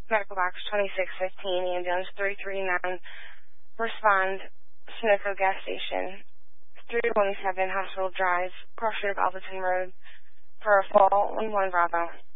Medical Box 2615, ambulance 339, respond, Sunoco gas station, 327 Hospital Drive, cross street of Alberton Road, for a fall 11 Bravo.